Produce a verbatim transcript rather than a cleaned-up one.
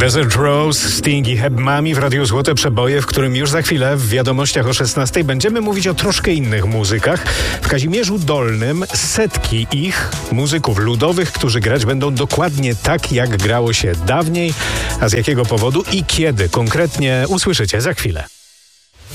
Desert Rose, Sting i Heb Mami w Radiu Złote Przeboje, w którym już za chwilę w wiadomościach o szesnastej będziemy mówić o troszkę innych muzykach. W Kazimierzu Dolnym setki ich, muzyków ludowych, którzy grać będą dokładnie tak, jak grało się dawniej, a z jakiego powodu i kiedy konkretnie usłyszycie za chwilę.